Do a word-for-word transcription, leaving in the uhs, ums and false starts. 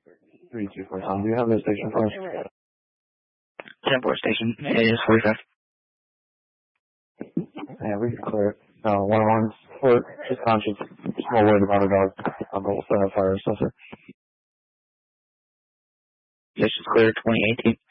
three two four, Tom. Do you have the station for us? ten four station. It is forty-five. Yeah, we can clear it. Uh, one on one. We're just conscious. Just more worried about our dog. Um, but we'll set up fire and stuff, sir. This is clear twenty eighteen.